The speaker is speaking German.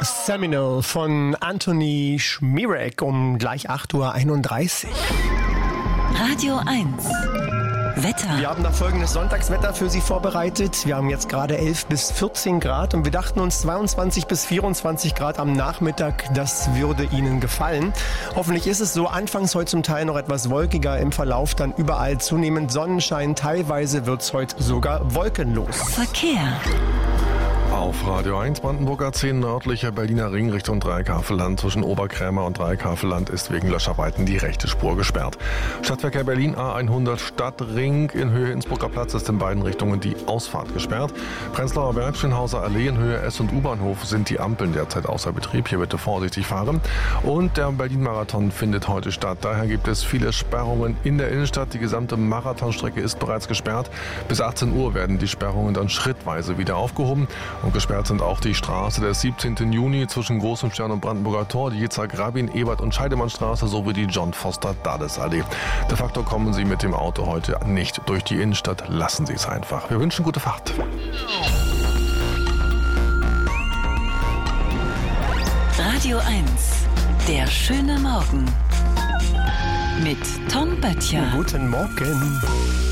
Seminole von Anthony Schmierek um gleich 8:31 Uhr. Radio 1. Wetter. Wir haben da folgendes Sonntagswetter für Sie vorbereitet. Wir haben jetzt gerade 11 bis 14 Grad und wir dachten uns 22 bis 24 Grad am Nachmittag, das würde Ihnen gefallen. Hoffentlich ist es so. Anfangs heute zum Teil noch etwas wolkiger, im Verlauf dann überall zunehmend Sonnenschein. Teilweise wird es heute sogar wolkenlos. Verkehr. Auf Radio 1 Brandenburger 10 nördlicher Berliner Ring Richtung Dreikäferland. Zwischen Oberkrämer und Dreikäferland ist wegen Löscharbeiten die rechte Spur gesperrt. Stadtverkehr Berlin A100 Stadtring in Höhe Innsbrucker Platz ist in beiden Richtungen die Ausfahrt gesperrt. Prenzlauer Berg, Schönhauser Allee in Höhe S- und U-Bahnhof sind die Ampeln derzeit außer Betrieb. Hier bitte vorsichtig fahren. Und der Berlin-Marathon findet heute statt. Daher gibt es viele Sperrungen in der Innenstadt. Die gesamte Marathonstrecke ist bereits gesperrt. Bis 18 Uhr werden die Sperrungen dann schrittweise wieder aufgehoben. Und gesperrt sind auch die Straße des 17. Juni zwischen Großem Stern und Brandenburger Tor, die Yitzhak Rabin, Ebert und Scheidemannstraße sowie die John Foster Dulles Allee. De facto kommen Sie mit dem Auto heute nicht durch die Innenstadt. Lassen Sie es einfach. Wir wünschen gute Fahrt. Radio 1. Der schöne Morgen. Mit Tom Böttcher. Guten Morgen.